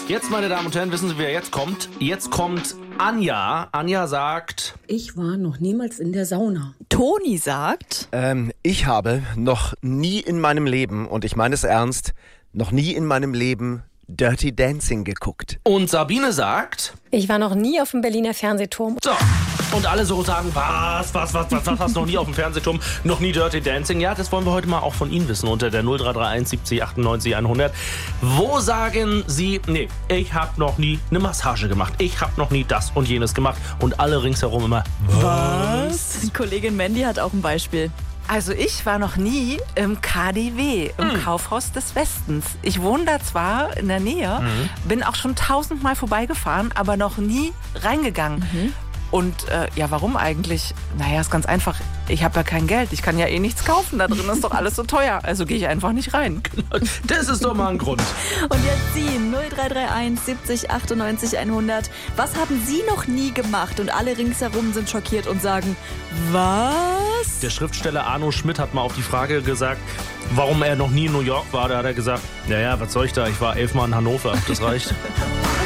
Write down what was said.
Jetzt, meine Damen und Herren, wissen Sie, wer jetzt kommt? Jetzt kommt Anja. Anja sagt... Ich war noch niemals in der Sauna. Toni sagt... Ich habe noch nie in meinem Leben, und ich meine es ernst, noch nie in meinem Leben Dirty Dancing geguckt. Und Sabine sagt... Ich war noch nie auf dem Berliner Fernsehturm. So, und alle so sagen, was, noch nie auf dem Fernsehturm, noch nie Dirty Dancing. Ja, das wollen wir heute mal auch von Ihnen wissen, unter der 0331 70 98 100. Wo sagen Sie, nee, ich habe noch nie eine Massage gemacht, ich habe noch nie das und jenes gemacht, und alle ringsherum immer, Was? Die Kollegin Mandy hat auch ein Beispiel. Also ich war noch nie im KaDeWe, im Kaufhaus des Westens. Ich wohne da zwar in der Nähe, bin auch schon 1000-mal vorbeigefahren, aber noch nie reingegangen. Und ja, warum eigentlich? Naja, ist ganz einfach. Ich habe ja kein Geld. Ich kann ja eh nichts kaufen. Da drin ist doch alles so teuer. Also gehe ich einfach nicht rein. das ist doch mal ein Grund. Und jetzt Sie, 0331 70 98 100. Was haben Sie noch nie gemacht? Und alle ringsherum sind schockiert und sagen, was? Der Schriftsteller Arno Schmidt hat mal auf die Frage gesagt, warum er noch nie in New York war. Da hat er gesagt, naja, was soll ich da? Ich war 11 Mal in Hannover. Das reicht.